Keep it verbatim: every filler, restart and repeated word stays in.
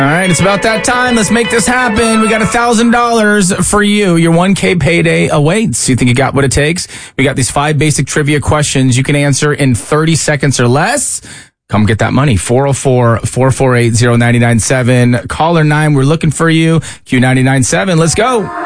All right, it's about that time. Let's make this happen. We got one thousand dollars for you. Your one K payday awaits. You think you got what it takes? We got these five basic trivia questions you can answer in thirty seconds or less. Come get that money. four oh four, four four eight, oh nine nine seven. Caller nine, we're looking for you. Q nine nine seven. Let's go.